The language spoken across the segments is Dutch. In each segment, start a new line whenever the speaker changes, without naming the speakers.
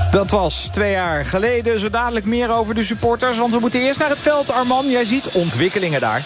Dat was 2 jaar geleden. Zo dadelijk meer over de supporters. Want we moeten eerst naar het veld. Arman, jij ziet ontwikkelingen daar.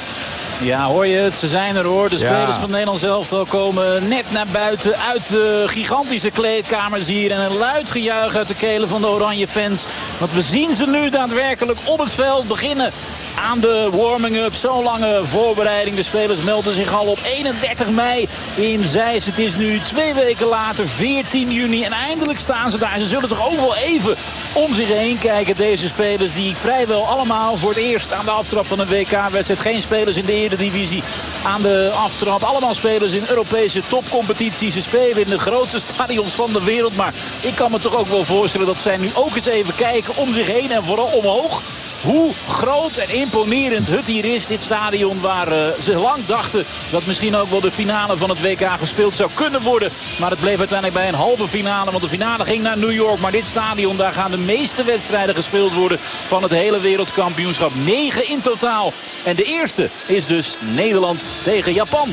Ja, hoor je het? Ze zijn er hoor. De spelers van Nederland zelf komen net naar buiten uit de gigantische kleedkamers hier. En een luid gejuich uit de kelen van de oranje fans. Want we zien ze nu daadwerkelijk op het veld beginnen aan de warming-up. Zo'n lange voorbereiding. De spelers melden zich al op 31 mei in Zeist. Het is nu 2 weken later, 14 juni. En eindelijk staan ze daar. Ze zullen toch ook wel even om zich heen kijken. Deze spelers die vrijwel allemaal voor het eerst aan de aftrap van een WK-wedstrijd. Geen spelers in de Eredivisie aan de aftrap. Allemaal spelers in Europese topcompetities. Ze spelen in de grootste stadions van de wereld. Maar ik kan me toch ook wel voorstellen dat zij nu ook eens even kijken om zich heen en vooral omhoog. Hoe groot en imponerend het hier is. Dit stadion waar ze lang dachten dat misschien ook wel de finale van het WK gespeeld zou kunnen worden. Maar het bleef uiteindelijk bij een halve finale. Want de finale ging naar New York. Maar dit stadion, daar gaan de meeste wedstrijden gespeeld worden van het hele wereldkampioenschap. 9 in totaal. En de eerste is dus Nederland tegen Japan.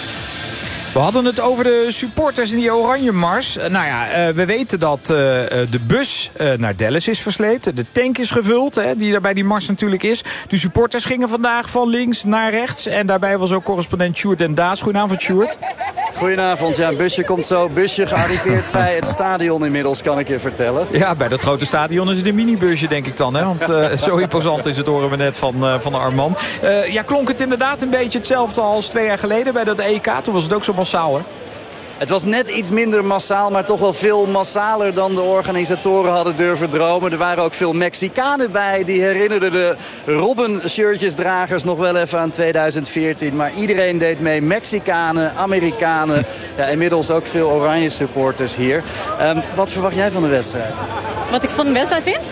We hadden het over de supporters in die oranje mars. Nou ja, we weten dat de bus naar Dallas is versleept. De tank is gevuld, die daar bij die mars natuurlijk is. De supporters gingen vandaag van links naar rechts. En daarbij was ook correspondent Sjoerd Den Daas. Goedenavond, Sjoerd.
Goedenavond. Ja, een busje komt zo. Busje gearriveerd bij het stadion inmiddels, kan ik je vertellen.
Ja, bij dat grote stadion is het een minibusje, denk ik dan. Hè? Want zo imposant is het, horen we net van Arman. Ja, klonk het inderdaad een beetje hetzelfde als 2 jaar geleden bij dat EK. Toen was het ook zo massaal, hè?
Het was net iets minder massaal, maar toch wel veel massaler dan de organisatoren hadden durven dromen. Er waren ook veel Mexicanen bij. Die herinnerden de Robben-shirtjesdragers nog wel even aan 2014. Maar iedereen deed mee. Mexicanen, Amerikanen. Ja, inmiddels ook veel oranje supporters hier. Wat verwacht jij van de wedstrijd?
Wat ik van de wedstrijd vind?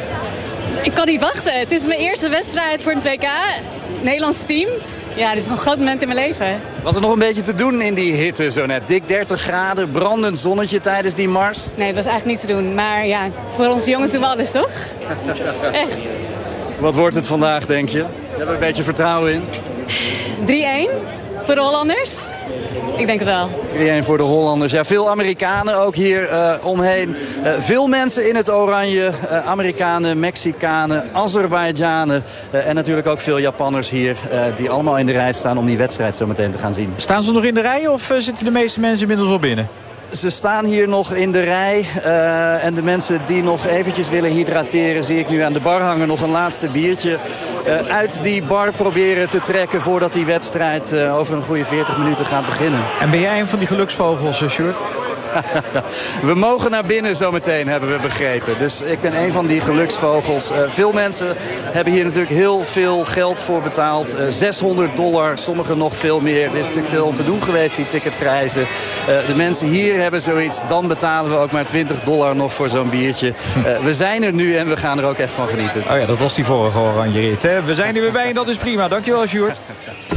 Ik kan niet wachten. Het is mijn eerste wedstrijd voor het WK. Nederlands team. Ja, dit is een groot moment in mijn leven.
Was er nog een beetje te doen in die hitte zo net? Dik 30 graden, brandend zonnetje tijdens die mars?
Nee, het was eigenlijk niet te doen. Maar ja, voor onze jongens doen we alles, toch? Echt.
Wat wordt het vandaag, denk je? Hebben we een beetje vertrouwen in?
3-1 voor de Hollanders. Ik denk het wel.
3-1 voor de Hollanders. Ja, veel Amerikanen ook hier omheen. Veel mensen in het oranje. Amerikanen, Mexicanen, Azerbeidzjanen. En natuurlijk ook veel Japanners hier die allemaal in de rij staan om die wedstrijd zo meteen te gaan zien.
Staan ze nog in de rij of zitten de meeste mensen inmiddels al binnen?
Ze staan hier nog in de rij. En de mensen die nog eventjes willen hydrateren, zie ik nu aan de bar hangen nog een laatste biertje. Uit die bar proberen te trekken voordat die wedstrijd over een goede 40 minuten gaat beginnen.
En ben jij een van die geluksvogels, Sjoerd?
We mogen naar binnen zometeen, hebben we begrepen. Dus ik ben een van die geluksvogels. Veel mensen hebben hier natuurlijk heel veel geld voor betaald. $600, sommigen nog veel meer. Er is natuurlijk veel om te doen geweest, die ticketprijzen. De mensen hier hebben zoiets. Dan betalen we ook maar $20 nog voor zo'n biertje. We zijn er nu en we gaan er ook echt van genieten.
Oh ja, dat was die vorige oranje rit, hè? We zijn er weer bij en dat is prima. Dankjewel, Sjoerd.